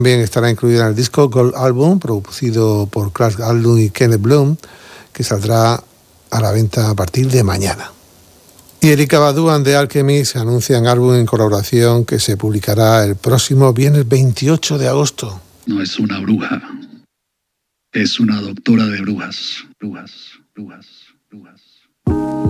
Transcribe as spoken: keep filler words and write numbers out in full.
También estará incluida en el disco Gold Album, producido por Clark Gable y Kenneth Bloom, que saldrá a la venta a partir de mañana. Y Erykah Badu and The Alchemist anuncian álbum en colaboración que se publicará el próximo viernes veintiocho de agosto. No es una bruja, es una doctora de brujas, brujas, brujas, brujas.